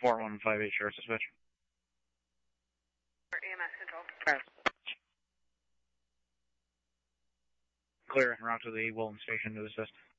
4158 Sheriff's Dispatch. EMS control. Press. Clear en route to the Wilton Station to assist.